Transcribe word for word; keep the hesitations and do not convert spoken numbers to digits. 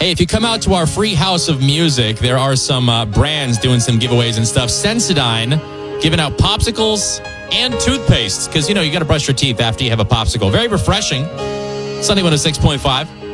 Hey, if you come out to our free house of music, there are some uh, brands doing some giveaways and stuff. Sensodyne giving out popsicles and toothpaste because, you know, you got to brush your teeth after you have a popsicle. Very refreshing. Sunday one oh six point five.